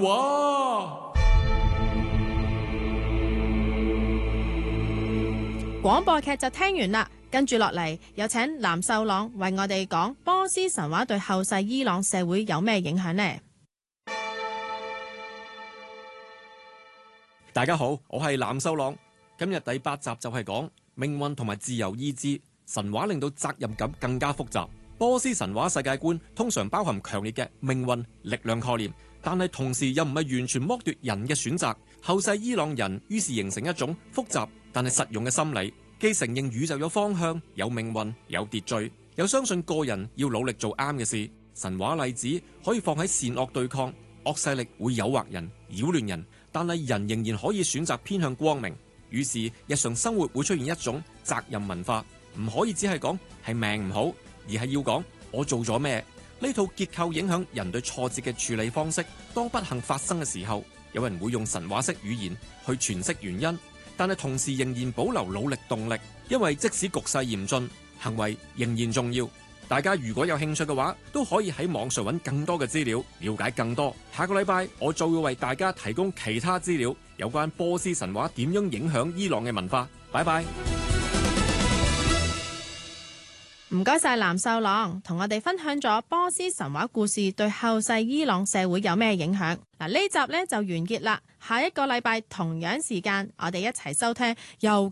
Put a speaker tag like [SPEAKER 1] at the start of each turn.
[SPEAKER 1] 話。
[SPEAKER 2] 廣播劇就聽完啦，跟住落嚟有請藍秀朗為我哋講波斯神話對後世伊朗社會有咩影響呢？
[SPEAKER 3] 大家好，我係藍秀朗。今日第8集就係講命運同埋自由意志。神話令到責任感更加複雜。波斯神話世界觀通常包含強烈嘅命運、力量概念，但係同時又唔係完全剝奪人嘅選擇。後世伊朗人於是形成一種複雜但係實用嘅心理，既承認宇宙有方向、有命運、有秩序，又相信個人要努力做啱嘅事。神話例子可以放喺善惡對抗，惡勢力會誘惑人、擾亂人，但係人仍然可以選擇偏向光明。於是日常生活會出現一種責任文化，唔可以只係講係命唔好，而係要講我做咗咩。呢套結構影響人對挫折嘅處理方式。當不幸發生嘅時候，有人會用神話式語言去詮釋原因，但係同時仍然保留努力動力，因為即使局勢嚴峻，行為仍然重要。大家如果有興趣嘅話，都可以喺網上揾更多嘅資料，了解更多。下個禮拜我就會為大家提供其他資料，有關波斯神話點樣影響伊朗嘅文化。拜拜。
[SPEAKER 2] 唔該晒藍秀朗，同我哋分享咗波斯神話故事對後世伊朗社會有咩影響。嗱，呢集呢就完結啦。下一個禮拜同樣時間，我哋一齊收聽由